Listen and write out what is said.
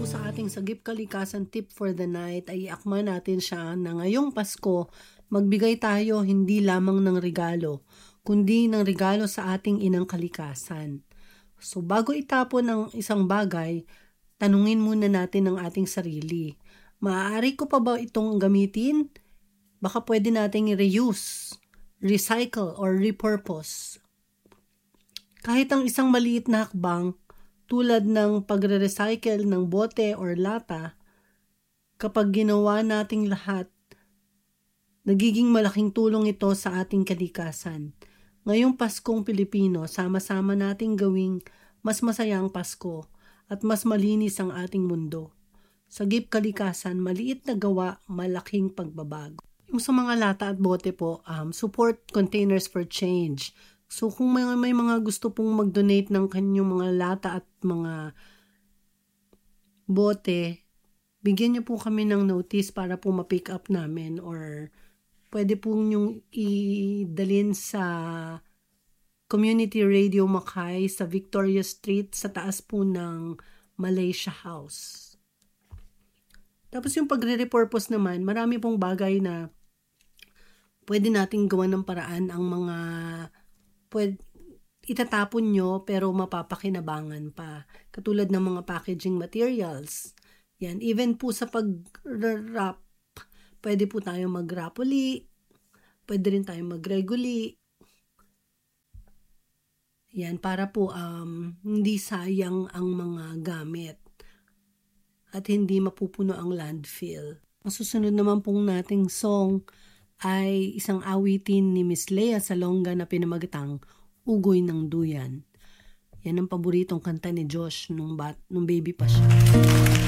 po sa ating Sagip Kalikasan Tip for the Night ay iakma natin siya na ngayong Pasko, magbigay tayo hindi lamang ng regalo, kundi ng regalo sa ating inang kalikasan. So bago itapon ang isang bagay, tanungin muna natin ang ating sarili. Maaari ko pa ba itong gamitin? Baka pwede nating reuse, recycle, or repurpose. Kahit ang isang maliit na hakbang, tulad ng pagre-recycle ng bote or lata, kapag ginawa nating lahat, nagiging malaking tulong ito sa ating kalikasan. Ngayong Paskong Pilipino, sama-sama nating gawing mas masayang Pasko at mas malinis ang ating mundo. Sagip Kalikasan, maliit na gawa, malaking pagbabago. Yung sa mga lata at bote po, support Containers for Change. So kung may mga gusto pong mag-donate ng kanyang mga lata at mga bote, bigyan niyo po kami ng notice para po ma-pick up namin, or pwede po niyong idalhin sa Community Radio Makay sa Victoria Street sa taas po ng Malaysia House. Tapos yung pagre-repurpose naman, marami pong bagay na pwede nating gawa ng paraan ang mga itatapon nyo pero mapapakinabangan pa. Katulad ng mga packaging materials. Yan, even po sa pag-wrap, pwede po tayo mag-wrap uli, pwede rin tayo mag-reguli. Yan, para po hindi sayang ang mga gamit at hindi mapupuno ang landfill. Ang susunod naman pong nating song ay isang awitin ni Miss Lea Salonga na pinamagatang Ugoy ng Duyan. Yan ang paboritong kanta ni Josh nung baby pa siya.